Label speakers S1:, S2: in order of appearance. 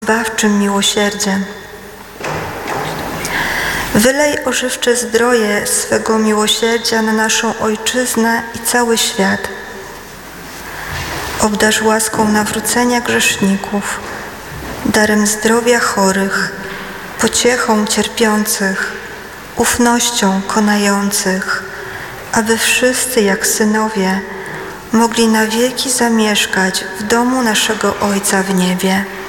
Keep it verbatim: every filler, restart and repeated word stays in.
S1: zbawczym miłosierdziem. Wylej ożywcze zdroje swego miłosierdzia na naszą Ojczyznę i cały świat. Obdarz łaską nawrócenia grzeszników, darem zdrowia chorych, pociechą cierpiących, ufnością konających, aby wszyscy jak synowie mogli na wieki zamieszkać w domu naszego Ojca w niebie.